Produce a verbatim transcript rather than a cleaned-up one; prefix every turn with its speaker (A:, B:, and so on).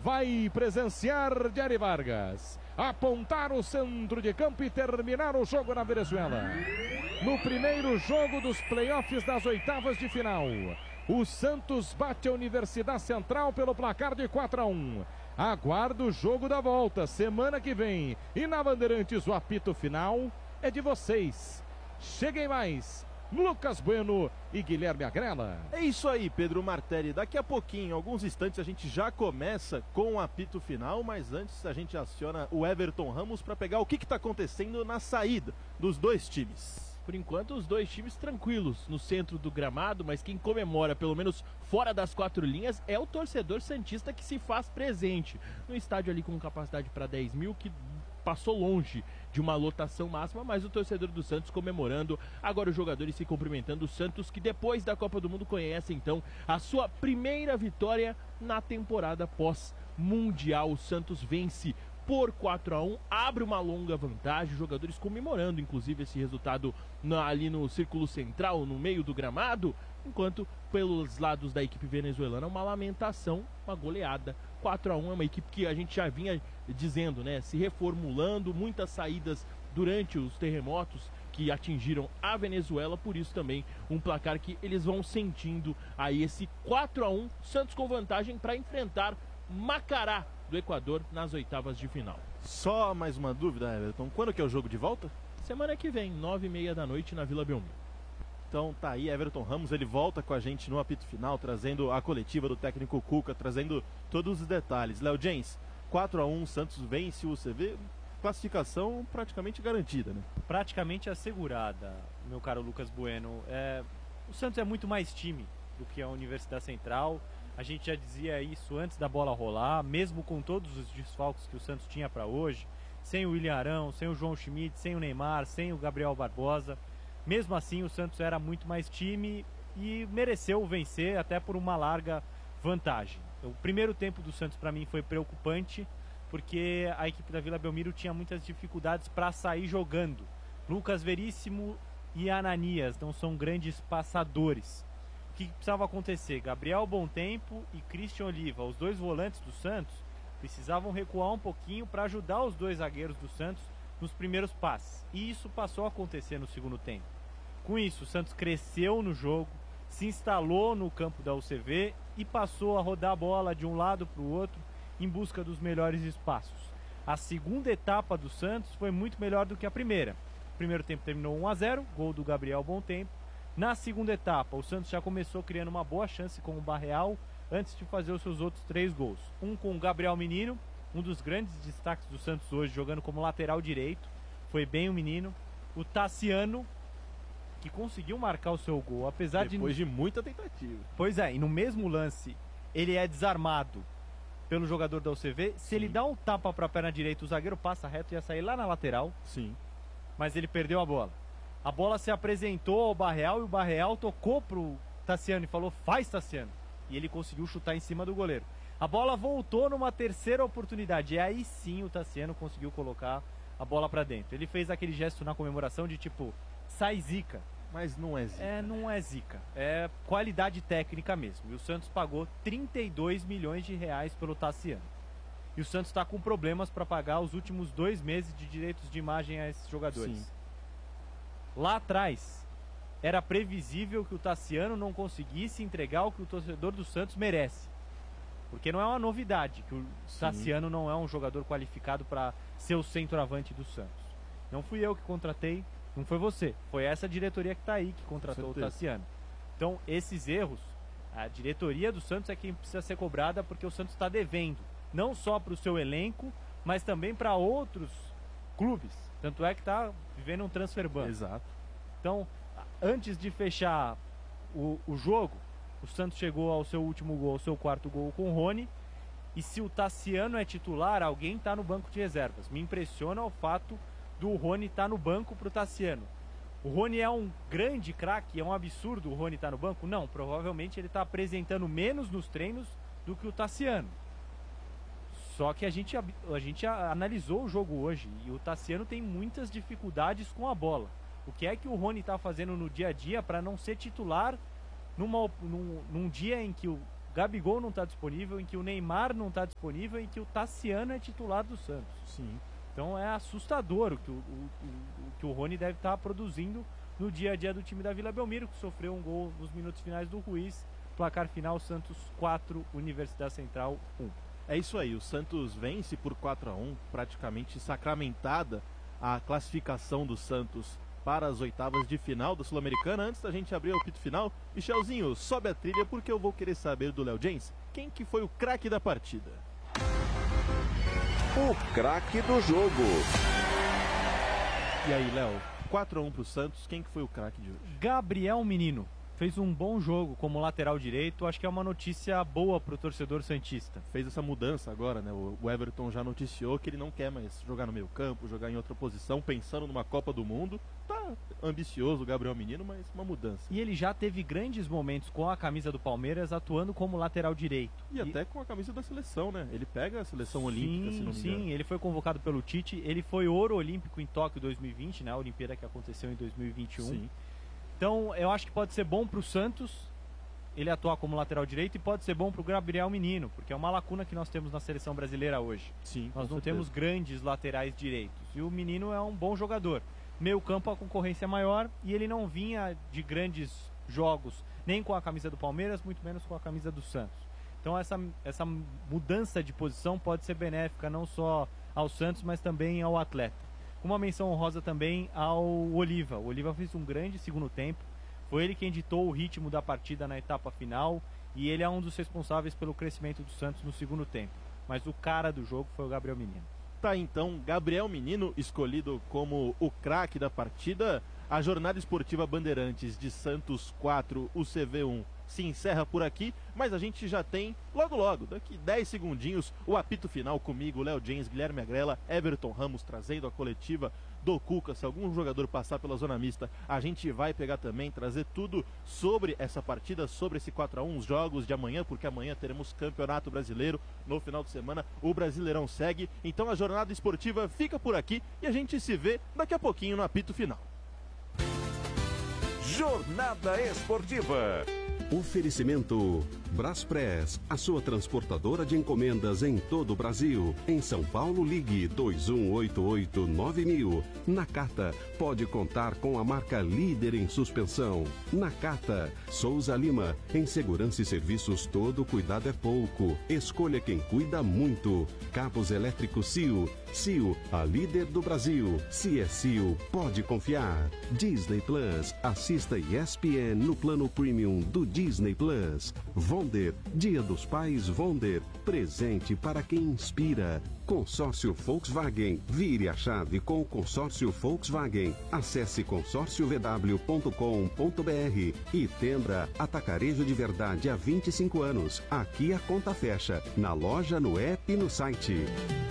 A: vai presenciar Jerry Vargas apontar o centro de campo e terminar o jogo na Venezuela. No primeiro jogo dos playoffs das oitavas de final, o Santos bate a Universidade Central pelo placar de quatro a um. Aguarda o jogo da volta semana que vem. E na Bandeirantes o apito final é de vocês. Cheguem mais, Lucas Bueno e Guilherme Agrela.
B: É isso aí, Pedro Martelli. Daqui a pouquinho, em alguns instantes, a gente já começa com o apito final, mas antes a gente aciona o Everton Ramos para pegar o que está acontecendo na saída dos dois times.
C: Por enquanto, os dois times tranquilos no centro do gramado, mas quem comemora, pelo menos fora das quatro linhas, é o torcedor santista que se faz presente no estádio ali com capacidade para dez mil, que passou longe de uma lotação máxima, mas o torcedor do Santos comemorando, agora os jogadores se cumprimentando, o Santos que depois da Copa do Mundo conhece então a sua primeira vitória na temporada pós-mundial. O Santos vence por quatro a um, abre uma longa vantagem, os jogadores comemorando inclusive esse resultado na, ali no círculo central, no meio do gramado, enquanto pelos lados da equipe venezuelana uma lamentação, uma goleada. Quatro a um é uma equipe que a gente já vinha dizendo, né, se reformulando, muitas saídas durante os terremotos que atingiram a Venezuela, por isso também um placar que eles vão sentindo aí, esse quatro a um, Santos com vantagem para enfrentar Macará do Equador nas oitavas de final.
B: Só mais uma dúvida, Everton, quando que é o jogo de volta?
C: Semana que vem, nove e meia da noite na Vila Belmiro.
B: Então tá aí, Everton Ramos, ele volta com a gente no apito final, trazendo a coletiva do técnico Cuca, trazendo todos os detalhes. Léo Jens, quatro a um, Santos vence o U C V, classificação praticamente garantida, né?
D: Praticamente assegurada, meu caro Lucas Bueno. É, o Santos é muito mais time do que a Universidade Central. A gente já dizia isso antes da bola rolar, mesmo com todos os desfalques que o Santos tinha para hoje, sem o William Arão, sem o João Schmidt, sem o Neymar, sem o Gabriel Barbosa. Mesmo assim, o Santos era muito mais time e mereceu vencer até por uma larga vantagem. O primeiro tempo do Santos para mim foi preocupante, porque a equipe da Vila Belmiro tinha muitas dificuldades para sair jogando. Lucas Veríssimo e Ananias não são grandes passadores. O que precisava acontecer? Gabriel Bontempo e Christian Oliva, os dois volantes do Santos, precisavam recuar um pouquinho para ajudar os dois zagueiros do Santos nos primeiros passes. E isso passou a acontecer no segundo tempo. Com isso, o Santos cresceu no jogo, se instalou no campo da U C V e passou a rodar a bola de um lado para o outro em busca dos melhores espaços. A segunda etapa do Santos foi muito melhor do que a primeira. O primeiro tempo terminou um a zero, gol do Gabriel Bontempo. Na segunda etapa, o Santos já começou criando uma boa chance com o Barreal antes de fazer os seus outros três gols. Um com o Gabriel Menino, um dos grandes destaques do Santos hoje, jogando como lateral direito. Foi bem o menino. O Tassiano, que conseguiu marcar o seu gol, apesar
B: Depois
D: de...
B: Depois de muita tentativa.
D: Pois é, e no mesmo lance, ele é desarmado pelo jogador da U C V. Se Sim. ele dá um tapa para a perna direita, o zagueiro passa reto e ia sair lá na lateral.
B: Sim.
D: Mas ele perdeu a bola. A bola se apresentou ao Barreal e o Barreal tocou pro Tassiano e falou: faz, Tassiano. E ele conseguiu chutar em cima do goleiro. A bola voltou numa terceira oportunidade e aí sim o Tassiano conseguiu colocar a bola pra dentro. Ele fez aquele gesto na comemoração de tipo, sai zica.
B: Mas não é zica.
D: É, não é zica. É qualidade técnica mesmo. E o Santos pagou trinta e dois milhões de reais pelo Tassiano. E o Santos está com problemas para pagar os últimos dois meses de direitos de imagem a esses jogadores. Sim. Lá atrás, era previsível que o Tassiano não conseguisse entregar o que o torcedor do Santos merece. Porque não é uma novidade que o Sim. Tassiano não é um jogador qualificado para ser o centroavante do Santos. Não fui eu que contratei, não foi você. Foi essa diretoria que está aí que contratou o Tassiano. Então, esses erros, a diretoria do Santos é quem precisa ser cobrada, porque o Santos está devendo. Não só para o seu elenco, mas também para outros clubes. Tanto é que está vivendo um transfer ban.
B: Exato.
D: Então, antes de fechar o, o jogo, o Santos chegou ao seu último gol, ao seu quarto gol com o Rony. E se o Tassiano é titular, alguém está no banco de reservas. Me impressiona o fato do Rony estar tá no banco para o Tassiano. O Rony é um grande craque, é um absurdo o Rony estar tá no banco? Não, provavelmente ele está apresentando menos nos treinos do que o Tassiano. Só que a gente, a gente analisou o jogo hoje e o Tassiano tem muitas dificuldades com a bola. O que é que o Rony está fazendo no dia a dia para não ser titular numa, num, num dia em que o Gabigol não está disponível, em que o Neymar não está disponível, em que o Tassiano é titular do Santos.
B: Sim.
D: Então é assustador o que o, o, o, o, que o Rony deve estar tá produzindo no dia a dia do time da Vila Belmiro, que sofreu um gol nos minutos finais do Ruiz. Placar final, Santos quatro, Universidade Central um.
B: É isso aí, o Santos vence por quatro a um, praticamente sacramentada a classificação do Santos para as oitavas de final da Sul-Americana. Antes da gente abrir o apito final, Michelzinho, sobe a trilha porque eu vou querer saber do Léo James quem que foi o craque da partida.
E: O craque do jogo.
B: E aí, Léo, quatro a um pro Santos, quem que foi o craque de hoje?
D: Gabriel Menino. Fez um bom jogo como lateral direito, acho que é uma notícia boa pro torcedor santista.
B: Fez essa mudança agora, né? O Everton já noticiou que ele não quer mais jogar no meio campo, jogar em outra posição, pensando numa Copa do Mundo. Tá ambicioso o Gabriel Menino, mas uma mudança.
D: E ele já teve grandes momentos com a camisa do Palmeiras, atuando como lateral direito.
B: E, e... até com a camisa da seleção, né? Ele pega a seleção sim, olímpica, se não me engano.
D: Sim, ele foi convocado pelo Tite, ele foi ouro olímpico em Tóquio dois mil e vinte, né? A Olimpíada que aconteceu em dois mil e vinte e um. Sim. Então, eu acho que pode ser bom para o Santos ele atuar como lateral direito e pode ser bom para o Gabriel Menino, porque é uma lacuna que nós temos na seleção brasileira hoje.
B: Sim,
D: nós não
B: certeza.
D: temos grandes laterais direitos. E o Menino é um bom jogador. Meio campo a concorrência é maior e ele não vinha de grandes jogos, nem com a camisa do Palmeiras, muito menos com a camisa do Santos. Então, essa, essa mudança de posição pode ser benéfica não só ao Santos, mas também ao atleta. Uma menção honrosa também ao Oliva. O Oliva fez um grande segundo tempo. Foi ele quem ditou o ritmo da partida na etapa final. E ele é um dos responsáveis pelo crescimento do Santos no segundo tempo. Mas o cara do jogo foi o Gabriel Menino.
B: Tá, então, Gabriel Menino escolhido como o craque da partida. A jornada esportiva Bandeirantes de Santos quatro, U C V um se encerra por aqui, mas a gente já tem, logo logo, daqui dez segundinhos, o apito final comigo, Léo James, Guilherme Agrela, Everton Ramos trazendo a coletiva do Cuca. Se algum jogador passar pela zona mista, a gente vai pegar também, trazer tudo sobre essa partida, sobre esse quatro a um, os jogos de amanhã, porque amanhã teremos Campeonato Brasileiro no final de semana, o Brasileirão segue, então a jornada esportiva fica por aqui e a gente se vê daqui a pouquinho no apito final.
E: Jornada Esportiva.
F: Oferecimento Braspress, a sua transportadora de encomendas em todo o Brasil. Em São Paulo, ligue dois um oito oito nove mil. Nakata, pode contar com a marca líder em suspensão. Nakata, Souza Lima, em segurança e serviços todo cuidado é pouco. Escolha quem cuida muito. Cabos elétricos C I O. C I O, a líder do Brasil. Se é C I O, pode confiar. Disney Plus, assista E S P N no plano premium do Disney Plus. Vonder, Dia dos Pais Vonder, presente para quem inspira. Consórcio Volkswagen, vire a chave com o consórcio Volkswagen. Acesse consórcio v w ponto com ponto b r e Tenda Atacarejo de Verdade há vinte e cinco anos. Aqui a conta fecha, na loja, no app e no site.